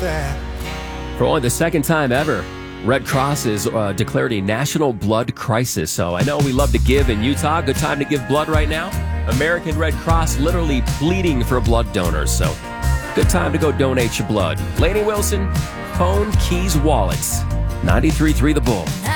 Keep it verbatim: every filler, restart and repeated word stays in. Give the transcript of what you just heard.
that. For only the second time ever, Red Cross has uh, declared a national blood crisis. So I know we love to give in Utah. Good time to give blood right now. American Red Cross literally pleading for blood donors. So good time to go donate your blood. Lainey Wilson, phone, keys, wallets. ninety-three point three The Bull.